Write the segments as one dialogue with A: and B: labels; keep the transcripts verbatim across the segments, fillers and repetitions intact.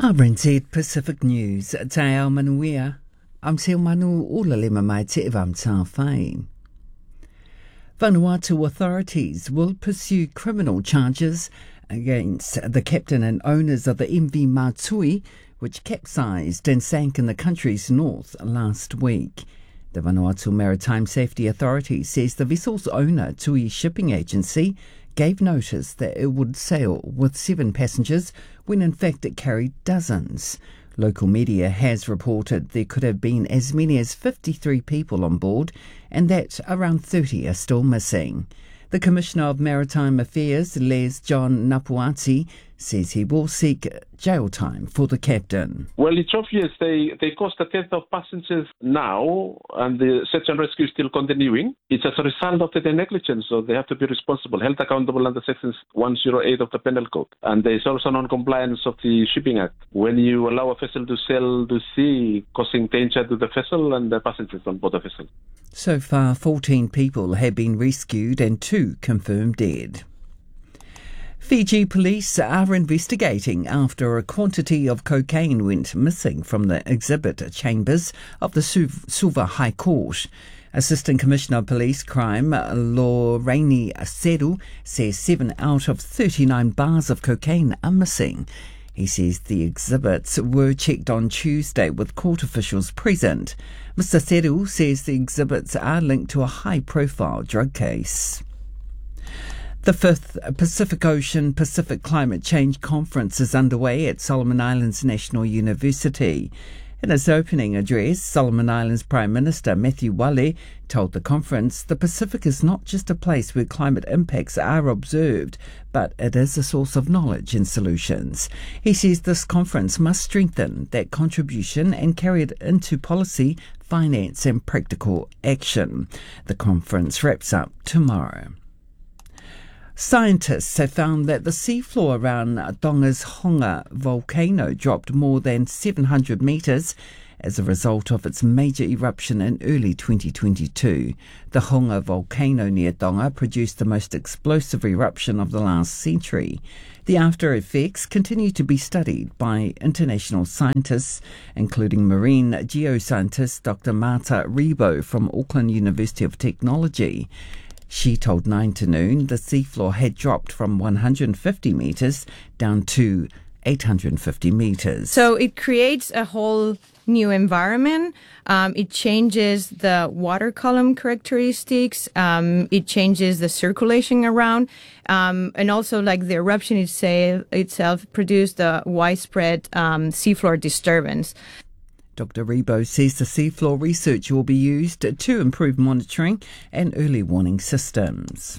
A: R N Z Pacific News, te ao manuia, am seo manu ula le mamai te evam tā whai. Vanuatu authorities will pursue criminal charges against the captain and owners of the M V Matui, which capsized and sank in the country's north last week. The Vanuatu Maritime Safety Authority says the vessel's owner, Tui Shipping Agency, gave notice that it would sail with seven passengers when in fact it carried dozens. Local media has reported there could have been as many as fifty-three people on board and that around thirty are still missing. The Commissioner of Maritime Affairs, Les John Napuati, says he will seek jail time for the captain.
B: Well, it's obvious they, they cost a tenth of passengers now, and the search and rescue is still continuing. It's as a result of their negligence, so they have to be responsible, held accountable under Section one oh eight of the Penal Code. And there's also non-compliance of the Shipping Act. When you allow a vessel to sail to sea, causing danger to the vessel and the passengers on board the vessel.
A: So far, fourteen people have been rescued and two confirmed dead. Fiji police are investigating after a quantity of cocaine went missing from the exhibit chambers of the Suva High Court. Assistant Commissioner of Police Crime, Lorraine Seru, says seven out of thirty-nine bars of cocaine are missing. He says the exhibits were checked on Tuesday with court officials present. Mister Seru says the exhibits are linked to a high-profile drug case. The fifth Pacific Ocean Pacific Climate Change Conference is underway at Solomon Islands National University. In his opening address, Solomon Islands Prime Minister Matthew Wale told the conference the Pacific is not just a place where climate impacts are observed, but it is a source of knowledge and solutions. He says this conference must strengthen that contribution and carry it into policy, finance and practical action. The conference wraps up tomorrow. Scientists have found that the seafloor around Tonga's Honga volcano dropped more than seven hundred metres as a result of its major eruption in early twenty twenty-two. The Honga volcano near Tonga produced the most explosive eruption of the last century. The after effects continue to be studied by international scientists, including marine geoscientist Doctor Marta Rebo from Auckland University of Technology. She told Nine to Noon the seafloor had dropped from one hundred fifty metres down to eight hundred fifty metres.
C: So it creates a whole new environment. Um, it changes the water column characteristics. Um, it changes the circulation around. Um, and also, like the eruption itself, itself produced a widespread um, seafloor disturbance.
A: Doctor Rebo says the seafloor research will be used to improve monitoring and early warning systems.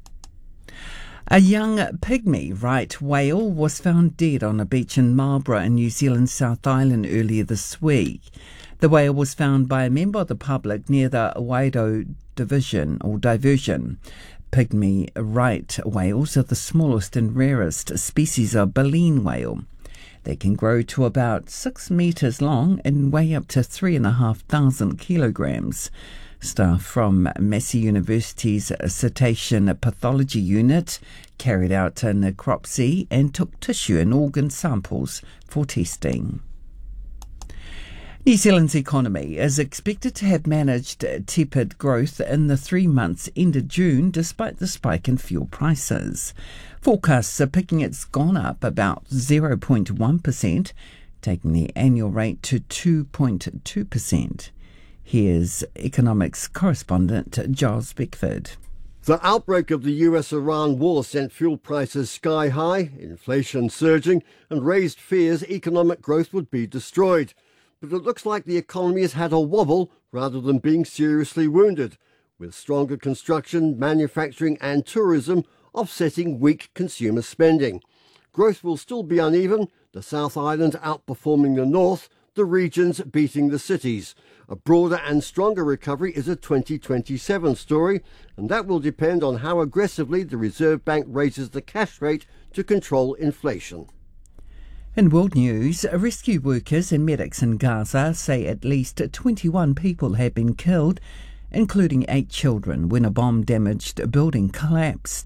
A: A young pygmy right whale was found dead on a beach in Marlborough in New Zealand's South Island earlier this week. The whale was found by a member of the public near the Waido Division or Diversion. Pygmy right whales are the smallest and rarest species of baleen whale. They can grow to about six metres long and weigh up to three and a half thousand kilograms. Staff from Massey University's Cetacean Pathology Unit carried out a necropsy and took tissue and organ samples for testing. New Zealand's economy is expected to have managed tepid growth in the three months ended June despite the spike in fuel prices. Forecasts are picking it's gone up about zero point one percent, taking the annual rate to two point two percent. Here's economics correspondent Giles Beckford.
D: The outbreak of the U S Iran war sent fuel prices sky high, inflation surging, and raised fears economic growth would be destroyed. But it looks like the economy has had a wobble rather than being seriously wounded, with stronger construction, manufacturing and tourism offsetting weak consumer spending. Growth will still be uneven, the South Island outperforming the North, the regions beating the cities. A broader and stronger recovery is a twenty twenty-seven story, and that will depend on how aggressively the Reserve Bank raises the cash rate to control inflation.
A: In world news, rescue workers and medics in Gaza say at least twenty-one people have been killed, including eight children, when a bomb-damaged building collapsed.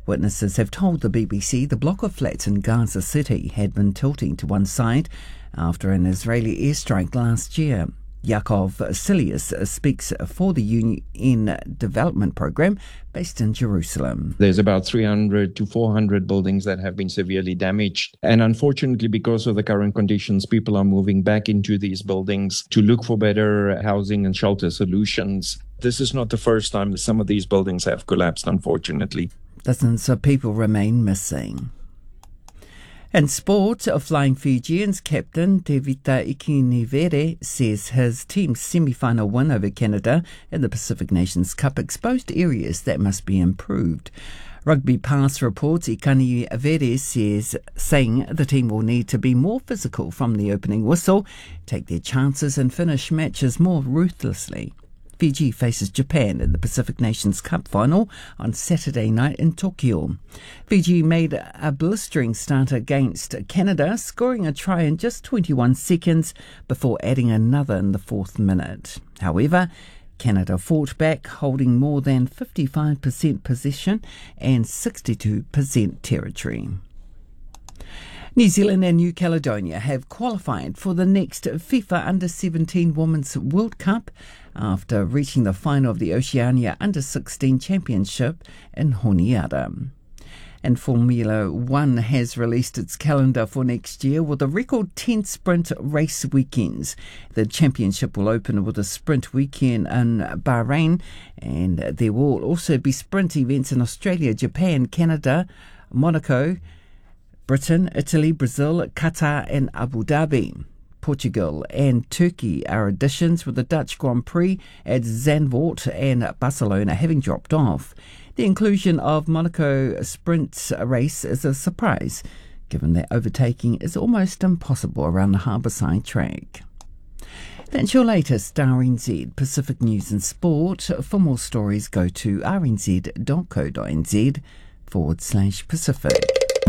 A: Witnesses have told the B B C the block of flats in Gaza City had been tilting to one side after an Israeli airstrike last year. Yaakov Silius speaks for the U N Development Programme based in Jerusalem.
E: There's about three hundred to four hundred buildings that have been severely damaged. And unfortunately, because of the current conditions, people are moving back into these buildings to look for better housing and shelter solutions. This is not the first time that some of these buildings have collapsed, unfortunately.
A: Dozens of people remain missing. In sport, Flying Fijians captain Tevita Ikinivere says his team's semi-final win over Canada in the Pacific Nations Cup exposed areas that must be improved. Rugby Pass reports Ikinivere says, saying the team will need to be more physical from the opening whistle, take their chances and finish matches more ruthlessly. Fiji faces Japan in the Pacific Nations Cup final on Saturday night in Tokyo. Fiji made a blistering start against Canada, scoring a try in just twenty-one seconds before adding another in the fourth minute. However, Canada fought back, holding more than fifty-five percent possession and sixty-two percent territory. New Zealand and New Caledonia have qualified for the next FIFA Under seventeen Women's World Cup after reaching the final of the Oceania Under sixteen Championship in Honiara. And Formula One has released its calendar for next year with a record ten sprint race weekends. The championship will open with a sprint weekend in Bahrain, and there will also be sprint events in Australia, Japan, Canada, Monaco, Britain, Italy, Brazil, Qatar and Abu Dhabi. Portugal and Turkey are additions, with the Dutch Grand Prix at Zandvoort and Barcelona having dropped off. The inclusion of Monaco sprint race is a surprise, given that overtaking is almost impossible around the harbourside track. That's your latest R N Z Pacific News and Sport. For more stories, go to rnz.co.nz forward slash Pacific.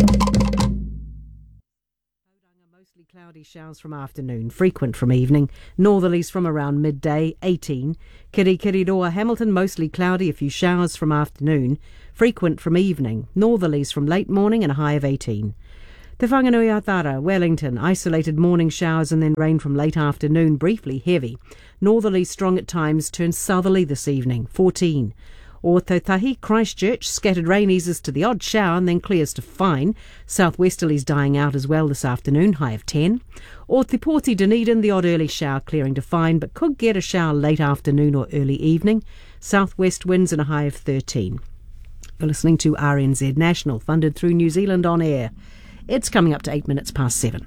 F: Mostly cloudy showers from afternoon, frequent from evening, northerlies from around midday, eighteen. Kirikiriroa, Hamilton, mostly cloudy, a few showers from afternoon, frequent from evening, northerlies from late morning and a high of eighteen. Te Whanganui-a-Tara, Wellington, isolated morning showers and then rain from late afternoon, briefly heavy. Northerlies strong at times, turn southerly this evening, fourteen. Or Tautahi, Christchurch, scattered rain eases to the odd shower and then clears to fine. Southwesterlies dying out as well this afternoon, high of ten. Or Te Poti, Dunedin, the odd early shower clearing to fine, but could get a shower late afternoon or early evening. Southwest winds and a high of thirteen. You're listening to R N Z National, funded through New Zealand On Air. It's coming up to eight minutes past seven.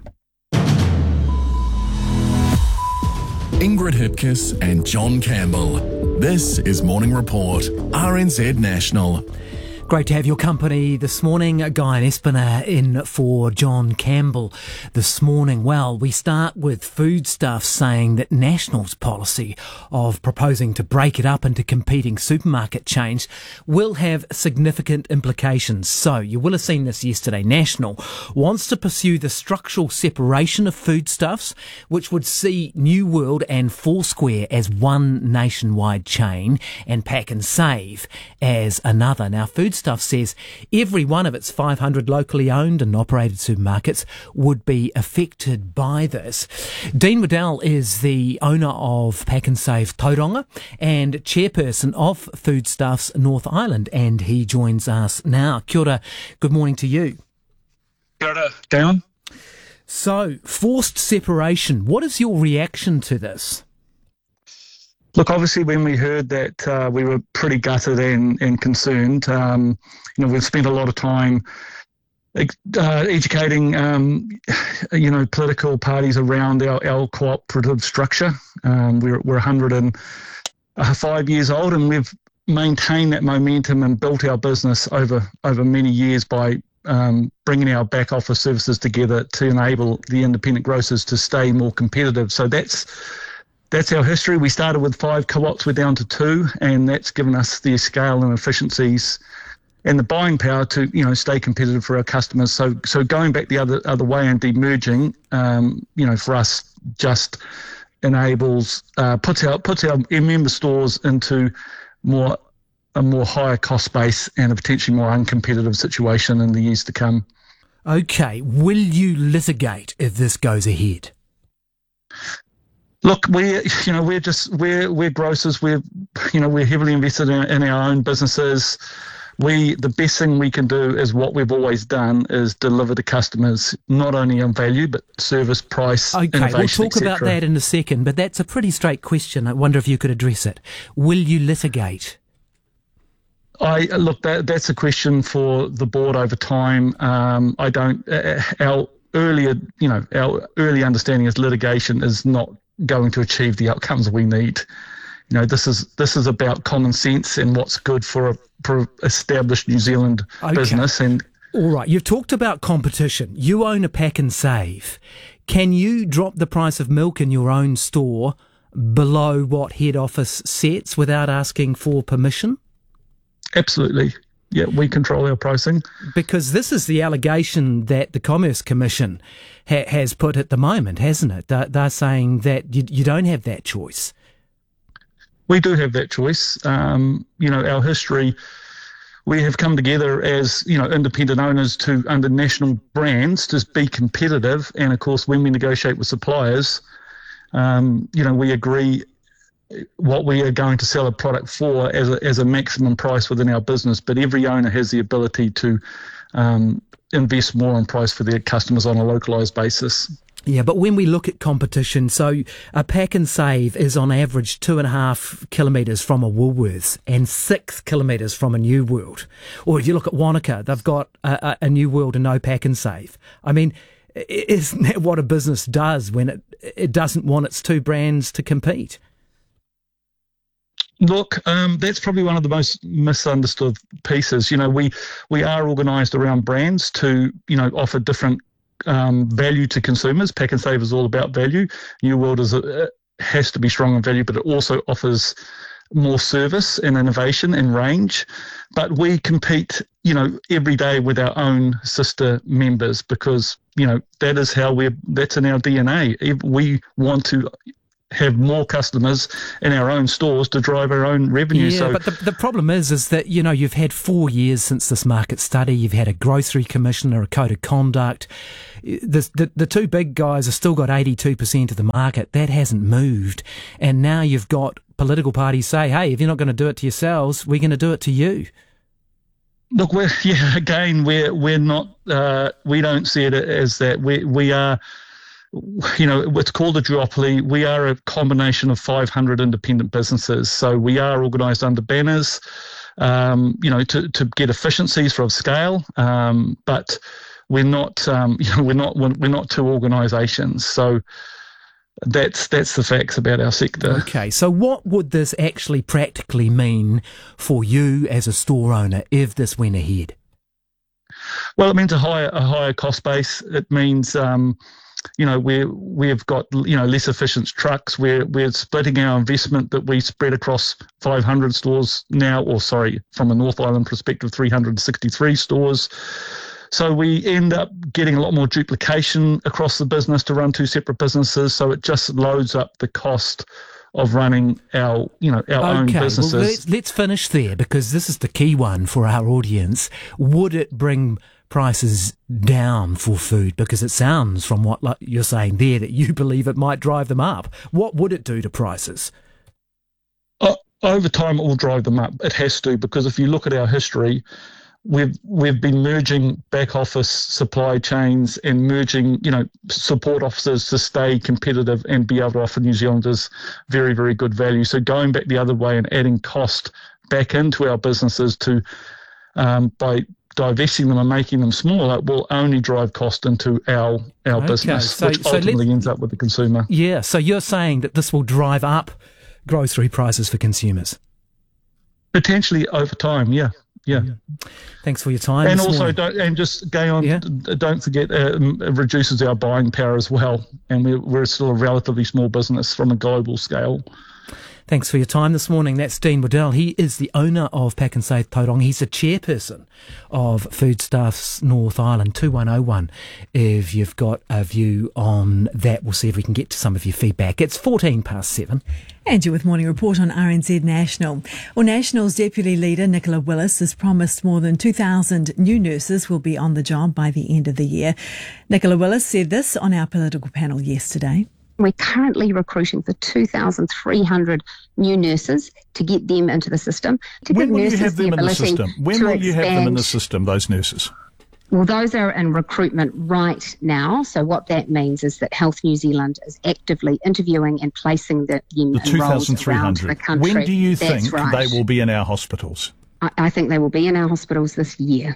G: Ingrid Hipkiss and John Campbell. This is Morning Report, R N Z National.
H: Great to have your company this morning. Guy and Espiner in for John Campbell this morning. Well, we start with Foodstuffs saying that National's policy of proposing to break it up into competing supermarket chains will have significant implications. So, you will have seen this yesterday. National wants to pursue the structural separation of Foodstuffs, which would see New World and Foursquare as one nationwide chain and Pack and Save as another. Now, Foodstuffs Stuff says every one of its five hundred locally owned and operated supermarkets would be affected by this. Dean Waddell is the owner of Pack and Save Tauranga and chairperson of Foodstuffs North Island, and he joins us now. Kia ora, good morning to you.
I: Kia ora, Darren.
H: So, forced separation, what is your reaction to this?
I: Look, obviously, when we heard that, uh, we were pretty gutted and, and concerned. Um, you know, we've spent a lot of time uh, educating, um, you know, political parties around our, our cooperative structure. Um, we're, we're one hundred five years old, and we've maintained that momentum and built our business over, over many years by um, bringing our back office services together to enable the independent grocers to stay more competitive. So that's That's our history. We started with five co-ops, we're down to two, and that's given us the scale and efficiencies and the buying power to, you know, stay competitive for our customers. So, so going back the other other way and demerging, um, you know, for us just enables uh, puts our puts our member stores into more a more higher cost base and a potentially more uncompetitive situation in the years to come.
H: Okay, will you litigate if this goes ahead?
I: Look, we're you know we're just we're we're grocers. We're you know we're heavily invested in, in our own businesses. We the best thing we can do is what we've always done is deliver to customers not only on value but service, price,
H: okay,
I: innovation,
H: we'll talk about that in a second. But that's a pretty straight question. I wonder if you could address it. Will you litigate?
I: I look that that's a question for the board over time. Um, I don't. Uh, our earlier you know our early understanding is litigation is not going to achieve the outcomes we need. You know, this is this is about common sense and what's good for a for established New Zealand
H: okay.
I: business. And
H: all right, you've talked about competition. You own a Pack and Save. Can you drop the price of milk in your own store below what head office sets without asking for permission?
I: Absolutely. Yeah, we control our pricing.
H: Because this is the allegation that the Commerce Commission ha- has put at the moment, hasn't it? They're, they're saying that you, you don't have that choice.
I: We do have that choice. Um, you know, our history, we have come together as, you know, independent owners to, under national brands, to be competitive. And, of course, when we negotiate with suppliers, um, you know, we agree what we are going to sell a product for as a, as a maximum price within our business. But every owner has the ability to um, invest more on price for their customers on a localised basis.
H: Yeah, but when we look at competition, so a Pack and Save is on average two and a half kilometres from a Woolworths and six kilometres from a New World. Or if you look at Wanaka, they've got a, a New World and no Pack and Save. I mean, isn't that what a business does when it it doesn't want its two brands to compete?
I: Look, um, that's probably one of the most misunderstood pieces. You know, we we are organised around brands to, you know, offer different um, value to consumers. Pack and Save is all about value. New World is a, has to be strong on value, but it also offers more service and innovation and range. But we compete, you know, every day with our own sister members because, you know, that is how we're, that's in our D N A. We want to have more customers in our own stores to drive our own revenue.
H: Yeah,
I: so,
H: but the, the problem is, is that, you know, you've had four years since this market study. You've had a grocery commissioner, a code of conduct. The, the, the two big guys have still got eighty-two percent of the market. That hasn't moved. And now you've got political parties say, hey, if you're not going to do it to yourselves, we're going to do it to you.
I: Look, we're, yeah, again, we're, we're not, uh, we don't see it as that. We, we are, you know, it's called a duopoly. We are a combination of five hundred independent businesses. So we are organised under banners, um, you know, to, to get efficiencies from scale. Um, but we're not, um, you know, we're not, we're not two organisations. So that's that's the facts about our sector.
H: Okay, so what would this actually practically mean for you as a store owner if this went ahead?
I: Well, it means a higher a higher cost base. It means um, you know, we're, we've got, you know, less efficient trucks. We're, we're splitting our investment that we spread across five hundred stores now, or sorry, from a North Island perspective, three hundred sixty-three stores. So we end up getting a lot more duplication across the business to run two separate businesses. So it just loads up the cost of running our, you know, our
H: okay,
I: own businesses.
H: Well, let's, let's finish there because this is the key one for our audience. Would it bring prices down for food? Because it sounds from what you're saying there that you believe it might drive them up. What would it do to prices?
I: Uh, over time, it will drive them up. It has to, because if you look at our history, we've we've been merging back office supply chains and merging, you know, support offices to stay competitive and be able to offer New Zealanders very, very good value. So going back the other way and adding cost back into our businesses to um, by divesting them and making them smaller will only drive cost into our our
H: okay,
I: business,
H: so,
I: which
H: so
I: ultimately ends up with the consumer.
H: Yeah, so you're saying that this will drive up grocery prices for consumers?
I: Potentially over time, yeah. Yeah.
H: Thanks for your time.
I: And also, don't, and just going on, yeah. don't forget, uh, it reduces our buying power as well. And we're, we're still a relatively small business from a global scale.
H: Thanks for your time this morning. That's Dean Waddell. He is the owner of Pack and Save Tauranga. He's the chairperson of Foodstuffs North Island. two one oh one if you've got a view on that. We'll see if we can get to some of your feedback. It's fourteen past seven.
J: And you're with Morning Report on R N Z National. Well, National's Deputy Leader Nicola Willis has promised more than two thousand new nurses will be on the job by the end of the year. Nicola Willis said this on our political panel yesterday.
K: We're currently recruiting for two thousand three hundred new nurses to get them into the system. To
L: when
K: give
L: will you
K: nurses
L: have them
K: the
L: in the system? When will you have them in the
K: expand-
L: system, those nurses?
K: Well, those are in recruitment right now. So what that means is that Health New Zealand is actively interviewing and placing the, them
L: The
K: in roles around
L: two thousand three hundred.
K: the country.
L: When do you
K: That's
L: think
K: right.
L: they will be in our hospitals?
K: I, I think they will be in our hospitals this year.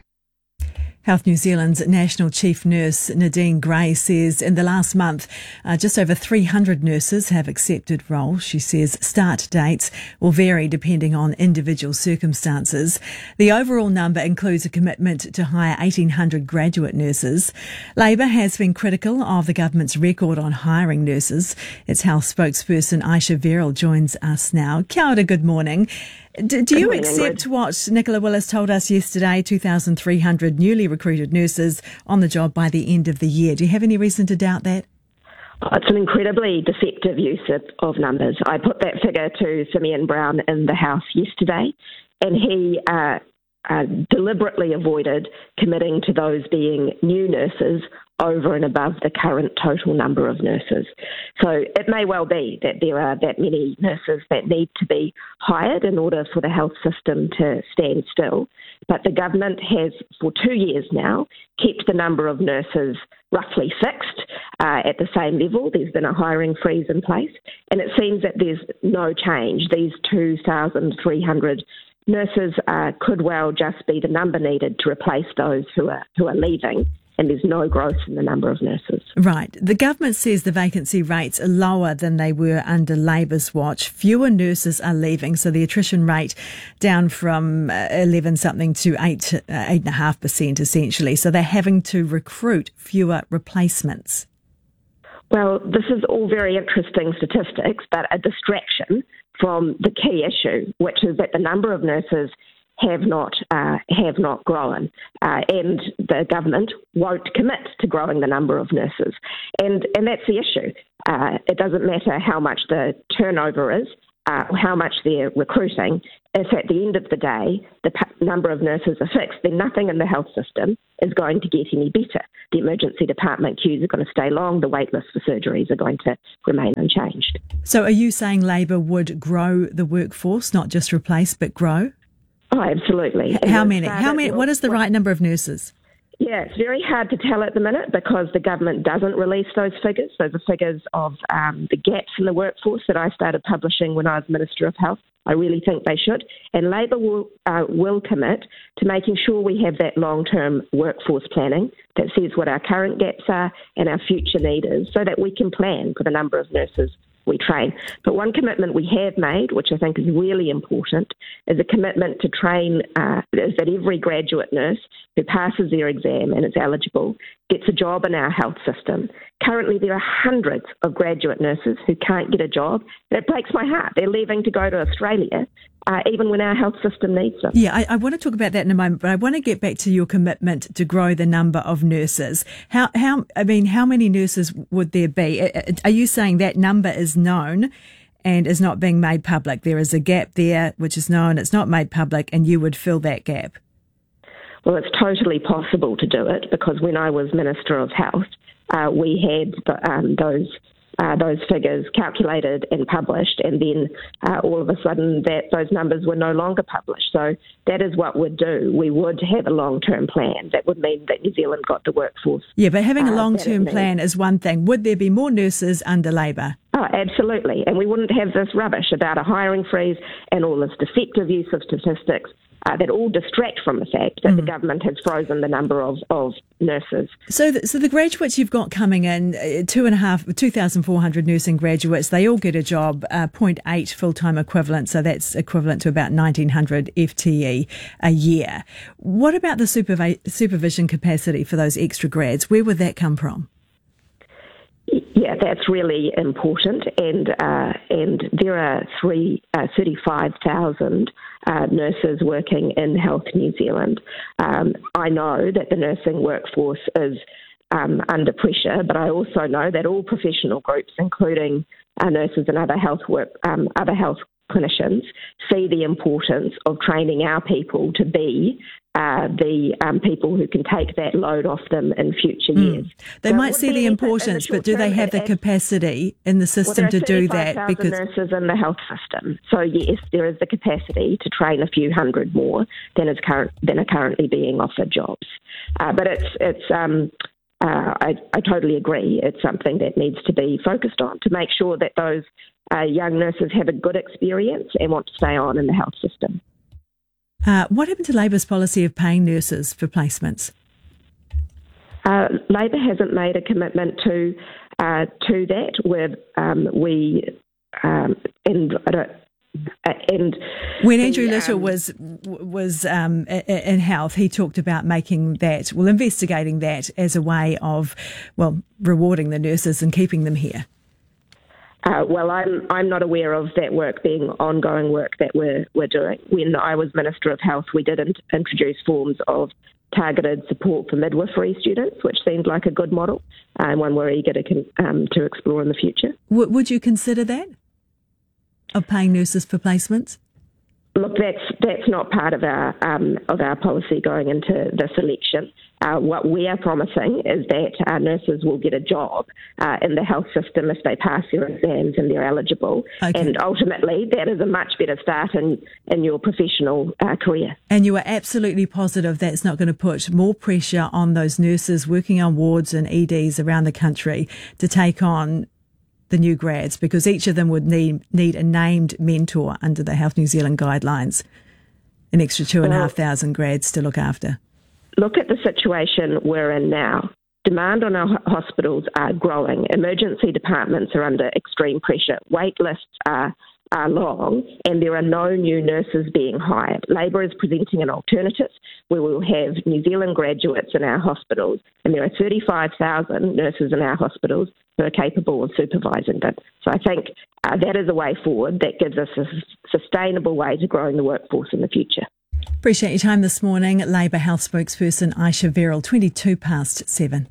J: Health New Zealand's National Chief Nurse Nadine Gray says in the last month, uh, just over three hundred nurses have accepted roles. She says start dates will vary depending on individual circumstances. The overall number includes a commitment to hire eighteen hundred graduate nurses. Labor has been critical of the government's record on hiring nurses. Its health spokesperson Aisha Verrill joins us now. Kia ora, good morning. Do, do you
M: morning,
J: accept
M: Ingrid.
J: what Nicola Willis told us yesterday, two thousand three hundred newly recruited nurses on the job by the end of the year? Do you have any reason to doubt that?
M: Oh, it's an incredibly deceptive use of, of numbers. I put that figure to Simeon Brown in the House yesterday, and he uh, uh, deliberately avoided committing to those being new nurses over and above the current total number of nurses. So it may well be that there are that many nurses that need to be hired in order for the health system to stand still. But the government has, for two years now, kept the number of nurses roughly fixed uh, at the same level. There's been a hiring freeze in place, and it seems that there's no change. These two thousand three hundred nurses uh, could well just be the number needed to replace those who are who are leaving. And there's no growth in the number of nurses.
J: Right. The government says the vacancy rates are lower than they were under Labour's watch. Fewer nurses are leaving, so the attrition rate down from eleven something to eight, uh, eight and a half percent essentially. So they're having to recruit fewer replacements.
M: Well, this is all very interesting statistics, but a distraction from the key issue, which is that the number of nurses have not uh, have not grown, uh, and the government won't commit to growing the number of nurses, and and that's the issue. Uh, it doesn't matter how much the turnover is, uh, how much they're recruiting. If at the end of the day the p- number of nurses are fixed, then nothing in the health system is going to get any better. The emergency department queues are going to stay long. The wait lists for surgeries are going to remain unchanged.
J: So are you saying Labour would grow the workforce, not just replace, but grow?
M: Oh, absolutely.
J: How
M: And
J: many?
M: started-
J: How many? What is the right number of nurses?
M: Yeah, it's very hard to tell at the minute because the government doesn't release those figures. Those are figures of um, the gaps in the workforce that I started publishing when I was Minister of Health. I really think they should. And Labor will, uh, will commit to making sure we have that long-term workforce planning that says what our current gaps are and our future need is so that we can plan for the number of nurses we train. But one commitment we have made, which I think is really important, is a commitment to train, uh, is that every graduate nurse who passes their exam and is eligible gets a job in our health system. Currently, there are hundreds of graduate nurses who can't get a job. And it breaks my heart. They're leaving to go to Australia, uh, even when our health system needs them.
J: Yeah, I, I want to talk about that in a moment, but I want to get back to your commitment to grow the number of nurses. How, how, I mean, how many nurses would there be? Are you saying that number is known and is not being made public? There is a gap there which is known, it's not made public, and you would fill that gap?
M: Well, it's totally possible to do it because when I was Minister of Health, uh, we had um, those uh, those figures calculated and published, and then uh, all of a sudden that those numbers were no longer published. So that is what we'd do. We would have a long-term plan. That would mean that New Zealand got the workforce.
J: Yeah, but having a
M: uh,
J: long-term
M: that it
J: plan
M: needs.
J: is one thing. Would there be more nurses under Labour?
M: Oh, absolutely. And we wouldn't have this rubbish about a hiring freeze and all this deceptive use of statistics uh, that all distract from the fact that mm. the government has frozen the number of, of nurses.
J: So the, so the graduates you've got coming in, uh, two and a half, two thousand four hundred nursing graduates, they all get a job, uh, zero point eight full-time equivalent, so that's equivalent to about nineteen hundred F T E a year. What about the supervi- supervision capacity for those extra grads? Where would that come from?
M: Yeah, that's really important, and uh, and there are three uh, thirty-five thousand uh, nurses working in Health New Zealand. Um, I know that the nursing workforce is um, under pressure, but I also know that all professional groups, including uh, nurses and other health work, um, other health clinicians, see the importance of training our people to be uh, the um, people who can take that load off them in future
J: mm.
M: years.
J: They
M: so
J: might see the importance, the but do they have the capacity in the system
M: well,
J: to do that?
M: Because nurses in the health system, so yes, there is the capacity to train a few hundred more than is current than are currently being offered jobs. Uh, but it's it's. Um, Uh, I, I totally agree. It's something that needs to be focused on to make sure that those uh, young nurses have a good experience and want to stay on in the health system.
J: Uh, what happened to Labor's policy of paying nurses for placements?
M: Uh, Labor hasn't made a commitment to uh, to that. Where um, we um, and I don't. Uh, and
J: when Andrew
M: the,
J: Little
M: um,
J: was was um, in health, he talked about making that, well, investigating that as a way of, well, rewarding the nurses and keeping them here.
M: Uh, well, I'm I'm not aware of that work being ongoing work that we're we're doing. When I was Minister of Health, we did int- introduce forms of targeted support for midwifery students, which seemed like a good model uh, and one we're eager to um, to explore in the future.
J: W- would you consider that? Of paying nurses for placements?
M: Look, that's that's not part of our um, of our policy going into this election. Uh, what we are promising is that our nurses will get a job uh, in the health system if they pass their exams and they're eligible. Okay. And ultimately, that is a much better start in, in your professional uh, career.
J: And you are absolutely positive that's not going to put more pressure on those nurses working on wards and E Ds around the country to take on the new grads, because each of them would need need a named mentor under the Health New Zealand guidelines, an extra two and a half thousand grads to look after.
M: Look at the situation we're in now. Demand on our hospitals are growing. Emergency departments are under extreme pressure. Wait lists are are long, and there are no new nurses being hired. Labor is presenting an alternative where we will have New Zealand graduates in our hospitals, and there are thirty-five thousand nurses in our hospitals who are capable of supervising them. So I think uh, that is a way forward that gives us a sustainable way to growing the workforce in the future.
J: Appreciate your time this morning. Labor Health spokesperson Aisha Verrill, twenty-two past seven.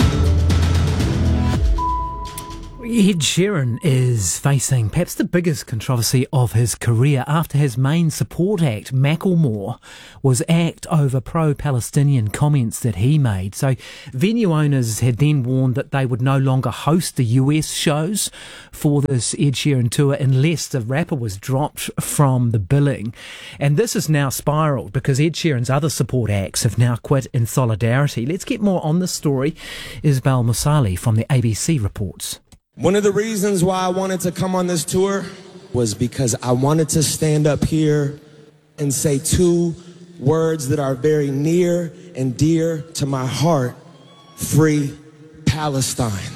H: Ed Sheeran is facing perhaps the biggest controversy of his career after his main support act, Macklemore, was axed over pro-Palestinian comments that he made. So venue owners had then warned that they would no longer host the U S shows for this Ed Sheeran tour unless the rapper was dropped from the billing. And this has now spiralled because Ed Sheeran's other support acts have now quit in solidarity. Let's get more on this story. Isabel Musali from the A B C reports.
N: One of the reasons why I wanted to come on this tour was because I wanted to stand up here and say two words that are very near and dear to my heart: free Palestine.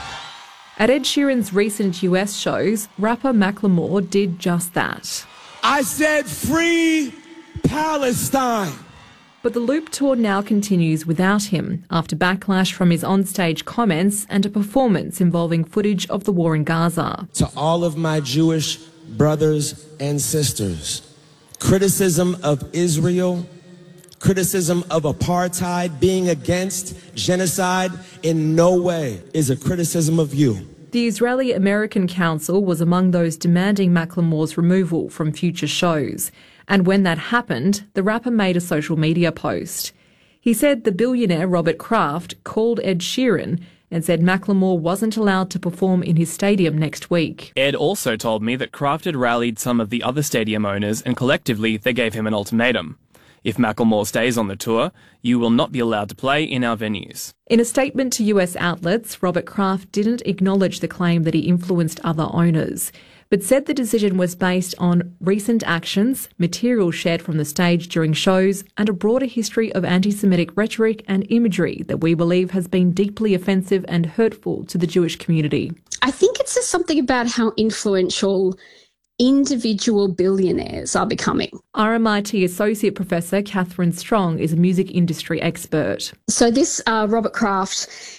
O: At Ed Sheeran's recent U S shows, rapper Macklemore did just that.
N: I said free Palestine.
O: But the Loop tour now continues without him after backlash from his onstage comments and a performance involving footage of the war in Gaza.
N: To all of my Jewish brothers and sisters, criticism of Israel, criticism of apartheid, being against genocide in no way is a criticism of you.
O: The Israeli American Council was among those demanding Macklemore's removal from future shows. And when that happened, the rapper made a social media post. He said the billionaire Robert Kraft called Ed Sheeran and said Macklemore wasn't allowed to perform in his stadium next week.
P: Ed also told me that Kraft had rallied some of the other stadium owners and collectively they gave him an ultimatum. If Macklemore stays on the tour, you will not be allowed to play in our venues.
O: In a statement to U S outlets, Robert Kraft didn't acknowledge the claim that he influenced other owners, but said the decision was based on recent actions, material shared from the stage during shows, and a broader history of anti-Semitic rhetoric and imagery that we believe has been deeply offensive and hurtful to the Jewish community.
Q: I think it says something about how influential individual billionaires are becoming.
O: R M I T Associate Professor Catherine Strong is a music industry expert.
Q: So this uh, Robert Kraft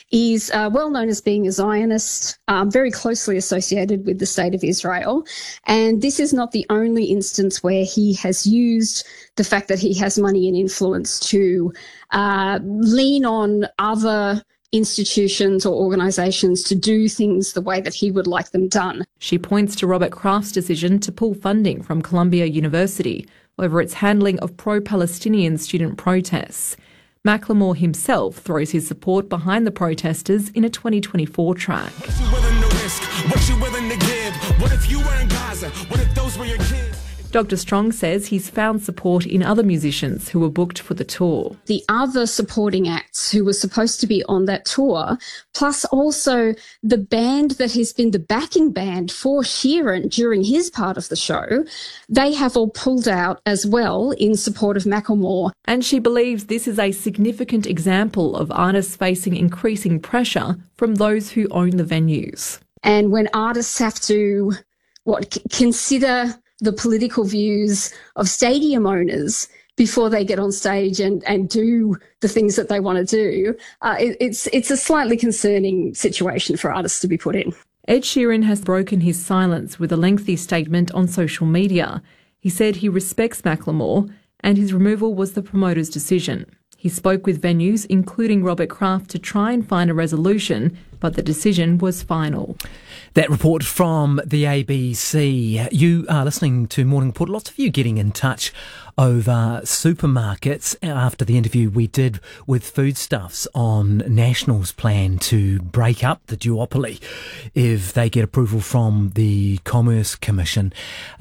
Q: is uh, well known as being a Zionist, um, very closely associated with the State of Israel. And this is not the only instance where he has used the fact that he has money and influence to uh, lean on other institutions or organisations to do things the way that he would like them done.
O: She points to Robert Kraft's decision to pull funding from Columbia University over its handling of pro-Palestinian student protests. Macklemore himself throws his support behind the protesters in a twenty twenty-four track.
N: What you willing to risk? What you willing to give? What if you were in Gaza? What if those were your kids?
O: Doctor Strong says he's found support in other musicians who were booked for the tour.
Q: The other supporting acts who were supposed to be on that tour, plus also the band that has been the backing band for Sheeran during his part of the show, they have all pulled out as well in support of Macklemore.
O: And she believes this is a significant example of artists facing increasing pressure from those who own the venues.
Q: And when artists have to, what, c- consider the political views of stadium owners before they get on stage and, and do the things that they want to do, uh, it, it's it's a slightly concerning situation for artists to be put in.
O: Ed Sheeran has broken his silence with a lengthy statement on social media. He said he respects Macklemore and his removal was the promoter's decision. He spoke with venues, including Robert Kraft, to try and find a resolution, but the decision was final.
H: That report from the A B C. You are listening to Morning Report. Lots of you getting in touch over supermarkets after the interview we did with Foodstuffs on National's plan to break up the duopoly if they get approval from the Commerce Commission.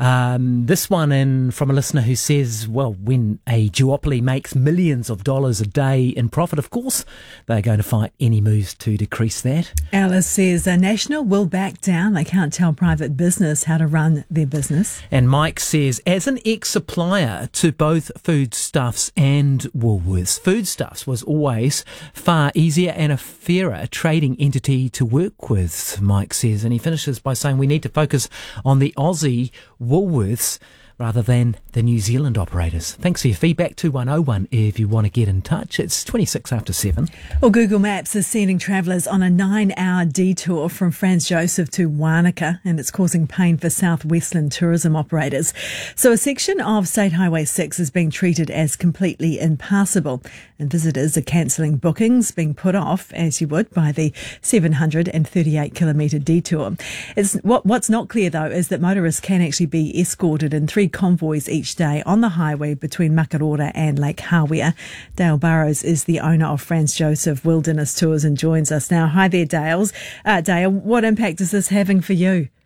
H: Um, this one in from a listener who says, well, when a duopoly makes millions of dollars a day in profit, of course, they're going to fight any moves to decrease that.
J: Alice says uh, National will back down. They can't tell private business how to run their business.
H: And Mike says, as an ex-supplier to both Foodstuffs and Woolworths, Foodstuffs was always far easier and a fairer trading entity to work with, Mike says. And he finishes by saying we need to focus on the Aussie Woolworths rather than the New Zealand operators. Thanks for your feedback. two one oh one if you want to get in touch. It's twenty-six after seven.
J: Well, Google Maps is sending travellers on a nine-hour detour from Franz Josef to Wanaka, and it's causing pain for South Westland tourism operators. So a section of State Highway six is being treated as completely impassable, and visitors are cancelling bookings, being put off, as you would, by the seven hundred thirty-eight kilometre detour. It's, what, what's not clear, though, is that motorists can actually be escorted in three convoys each day on the highway between Makarora and Lake Hawea. Dale Burrows is the owner of Franz Josef Wilderness Tours and joins us now. Hi there, Dales. Uh, Dale, what impact is this having for you?